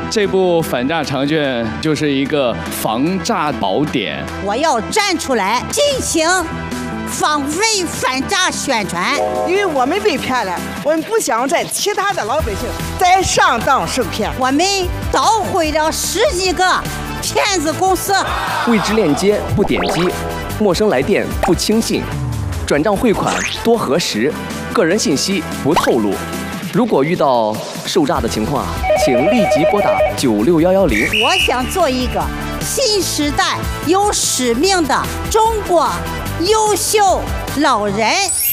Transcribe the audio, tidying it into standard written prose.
这部反诈长卷就是一个防诈宝典。 我要站出来进行防伪反诈宣传， 因为我们被骗了，我们不想在其他的老百姓再上当受骗。 我们捣毁了10几个骗子公司。 未知链接不点击，陌生来电不轻信，转账汇款多核实，个人信息不透露。如果遇到受诈的情况请立即拨打96110。 我想做一个新时代有使命的中国优秀老人。